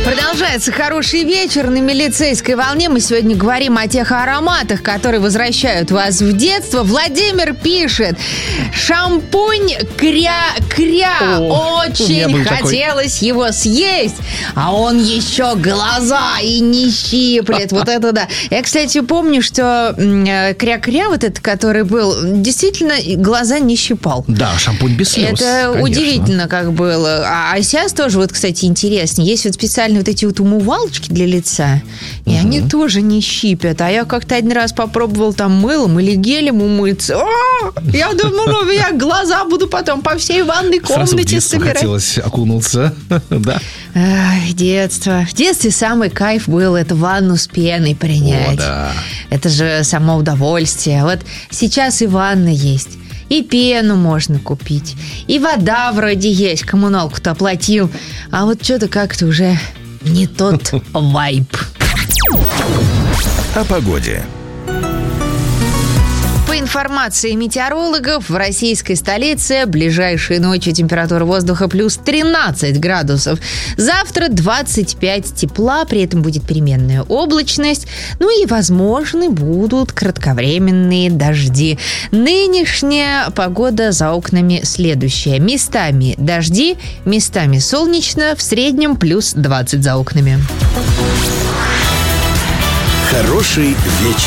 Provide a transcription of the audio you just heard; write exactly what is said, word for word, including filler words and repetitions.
Продолжается хороший вечер на милицейской волне. Мы сегодня говорим о тех ароматах, которые возвращают вас в детство. Владимир пишет: шампунь кря-кря. Очень хотелось такой. его съесть, а он еще глаза и не щиплет. Вот это да. Я, кстати, помню, что кря-кря, вот этот, который был, действительно глаза не щипал. Да, шампунь без слез. Это конечно. удивительно, как было. А, а сейчас тоже, вот, кстати, интереснее. Есть вот специальные вот эти вот умывалочки для лица, и угу. они тоже не щипят. А я как-то один раз попробовал там мылом или гелем умыться. О, я думаю, ну, я глаза буду потом по всей ванной комнате собирать. Хотелось окунуться, да? Ах, детство. В детстве самый кайф был это ванну с пеной принять. О, да. Это же само удовольствие. Вот сейчас и ванна есть. И пену можно купить. И вода вроде есть. Коммуналку-то оплатил. А вот что-то как-то уже не тот вайб. О погоде. По информации метеорологов, в российской столице ближайшей ночью температура воздуха плюс тринадцать градусов. Завтра двадцать пять тепла, при этом будет переменная облачность. Ну и возможны будут кратковременные дожди. Нынешняя погода за окнами следующая. Местами дожди, местами солнечно, в среднем плюс двадцать за окнами. Хороший вечер.